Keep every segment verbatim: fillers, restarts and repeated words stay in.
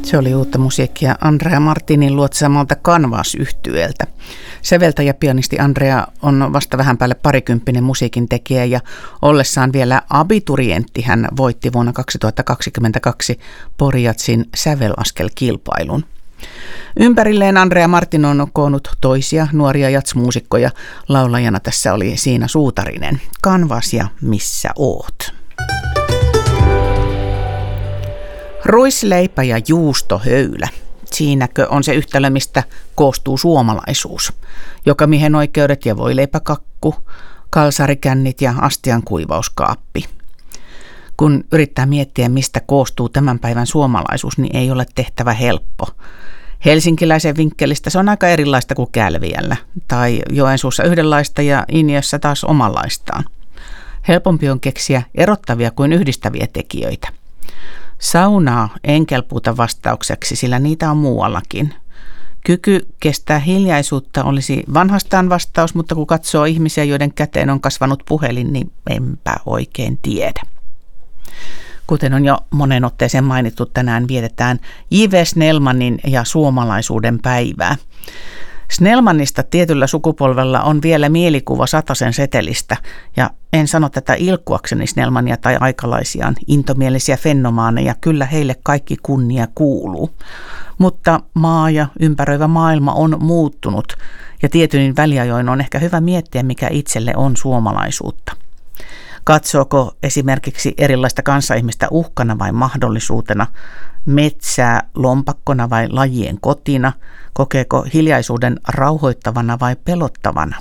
Se oli uutta musiikkia Andrea Martinin luotsaamalta Canvas-yhtyeeltä. Säveltäjä pianisti Andrea on vasta vähän päälle parikymppinen musiikin tekijä ja ollessaan vielä abiturientti hän voitti vuonna kaksituhattakaksikymmentäkaksi Porijatsin sävelaskelkilpailun. Ympärilleen Andrea Martin on koonnut toisia nuoria jatsmuusikkoja. Laulajana tässä oli Siina Suutarinen. Canvas ja Missä oot? Ruisleipä ja juustohöylä. Siinäkö on se yhtälö, mistä koostuu suomalaisuus. Jokamiehen oikeudet ja voileipäkakku, kalsarikännit ja astian kuivauskaappi. Kun yrittää miettiä, mistä koostuu tämän päivän suomalaisuus, niin ei ole tehtävä helppo. Helsinkiläisen vinkkelistä se on aika erilaista kuin Kälviällä, tai Joensuussa yhdenlaista ja Iniossa taas omanlaistaan. Helpompi on keksiä erottavia kuin yhdistäviä tekijöitä. Saunaa en kelpuuta vastaukseksi, sillä niitä on muuallakin. Kyky kestää hiljaisuutta olisi vanhastaan vastaus, mutta kun katsoo ihmisiä, joiden käteen on kasvanut puhelin, niin enpä oikein tiedä. Kuten on jo monen otteeseen mainittu, tänään vietetään J V Snellmanin ja suomalaisuuden päivää. Snellmanista tietyllä sukupolvella on vielä mielikuva satasen setelistä, ja en sano tätä ilkkuakseni Snellmania tai aikalaisiaan, intomielisiä fenomaaneja, kyllä heille kaikki kunnia kuuluu. Mutta maa ja ympäröivä maailma on muuttunut, ja tietyin väliajoin on ehkä hyvä miettiä, mikä itselle on suomalaisuutta. Katsooko esimerkiksi erilaista kanssaihmistä uhkana vai mahdollisuutena, metsää lompakkona vai lajien kotina, kokeeko hiljaisuuden rauhoittavana vai pelottavana?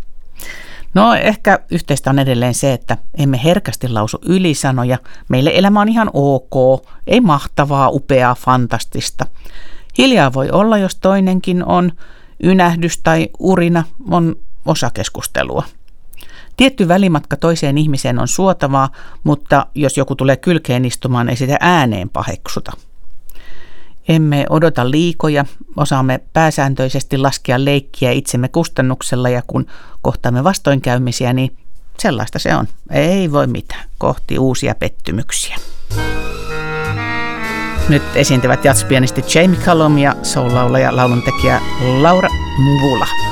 No ehkä yhteistä on edelleen se, että emme herkästi lausu ylisanoja. Meille elämä on ihan ok, ei mahtavaa, upeaa, fantastista. Hiljaa voi olla, jos toinenkin on. Ynähdys tai urina on osa keskustelua. Tietty välimatka toiseen ihmiseen on suotavaa, mutta jos joku tulee kylkeen istumaan, ei sitä ääneen paheksuta. Emme odota liikoja, osaamme pääsääntöisesti laskea leikkiä itsemme kustannuksella ja kun kohtaamme vastoinkäymisiä, niin sellaista se on. Ei voi mitään. Kohti uusia pettymyksiä. Nyt esiintyvät jatspianisti Jamie Cullum ja soul-laulaja lauluntekijä Laura Mvula.